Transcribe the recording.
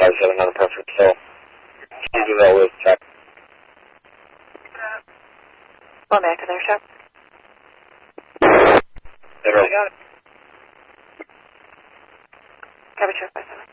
She's had another preference, so she's doing that with check. One back to their shop. Got it. Cover 257.